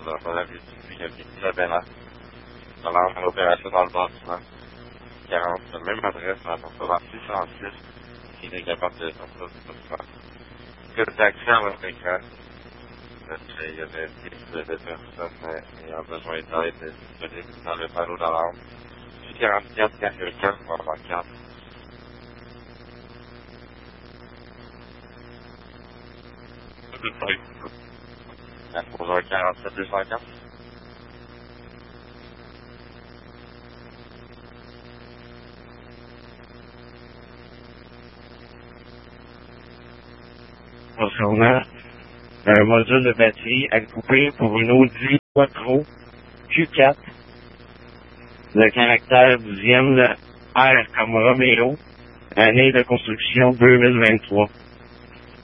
dans la vie, il y a des très belles alors à l'opération dans le bâtiment. 40, même adresse dans l'appartement 606, qui est capable de sortir du bâtiment. Que d'accès à votre écran. Il y avait 10 de personnes ayant besoin d'aide disponibles dans le panneau d'alarme. 44, 44, 44. La 47, 204. Concernant un module de batterie à couper pour une Audi Quattro Q4, le caractère 10e, R comme Romeo, année de construction 2023.